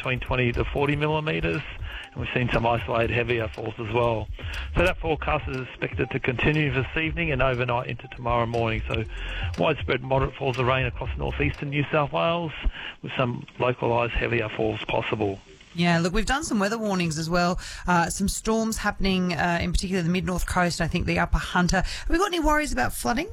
between 20 to 40 millimetres, and we've seen some isolated heavier falls as well. So that forecast is expected to continue this evening and overnight into tomorrow morning. So widespread moderate falls of rain across northeastern New South Wales with some localised heavier falls possible. Yeah, look, we've done some weather warnings as well. Some storms happening, in particular the mid-north coast, I think the upper Hunter. Have we got any worries about flooding?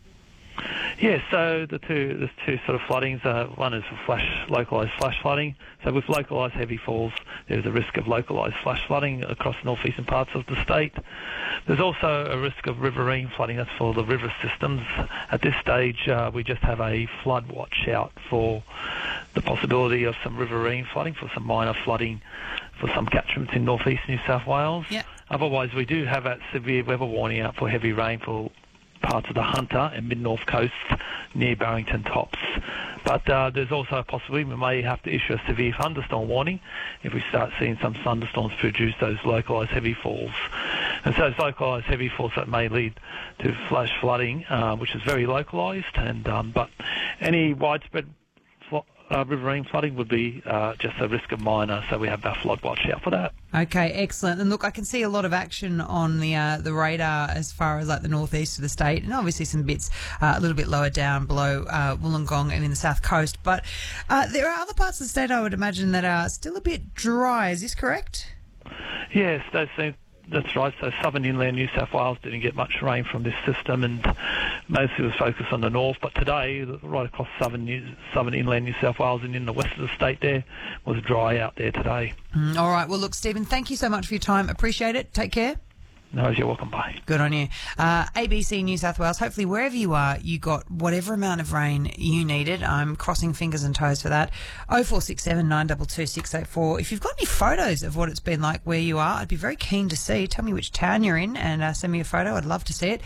Yes, so there's two sort of floodings. One is for localised flash flooding. So with localised heavy falls, there's a risk of localised flash flooding across northeastern parts of the state. There's also a risk of riverine flooding. That's for the river systems. At this stage, we just have a flood watch out for the possibility of some riverine flooding, for some minor flooding for some catchments in northeast New South Wales. Yeah. Otherwise, we do have that severe weather warning out for heavy rain for parts of the Hunter and mid-north coast near Barrington Tops. But there's also a possibility we may have to issue a severe thunderstorm warning if we start seeing some thunderstorms produce those localised heavy falls. And so those localised heavy falls that may lead to flash flooding, which is very localised, and but any widespread riverine flooding would be just a risk of minor, so we have our flood watch out for that. Okay, excellent. And look, I can see a lot of action on the radar as far as like the northeast of the state, and obviously some bits a little bit lower down below Wollongong and in the south coast. But there are other parts of the state, I would imagine, that are still a bit dry. Is this correct? Yes, that's right. So southern inland New South Wales didn't get much rain from this system, and mostly was focused on the north. But today, right across southern inland New South Wales and in the west of the state, there was dry out there today. All right. Well, look, Stephen, thank you so much for your time. Appreciate it. Take care. No, you're welcome. Bye. Good on you. ABC New South Wales, hopefully wherever you are, you got whatever amount of rain you needed. I'm crossing fingers and toes for that. 0467 922 684. If you've got any photos of what it's been like where you are, I'd be very keen to see. Tell me which town you're in and send me a photo. I'd love to see it.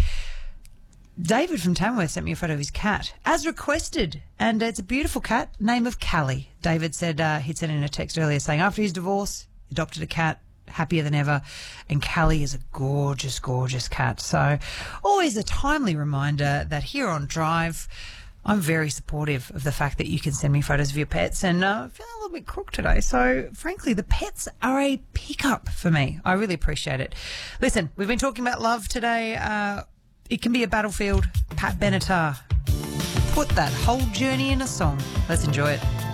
David from Tamworth sent me a photo of his cat, as requested, and it's a beautiful cat, name of Callie. David said he'd sent in a text earlier saying after his divorce, he adopted a cat, happier than ever, and Callie is a gorgeous, gorgeous cat. So always a timely reminder that here on Drive, I'm very supportive of the fact that you can send me photos of your pets, and I'm feeling a little bit crook today. So frankly, the pets are a pickup for me. I really appreciate it. Listen, we've been talking about love today. It can be a battlefield. Pat Benatar put that whole journey in a song. Let's enjoy it.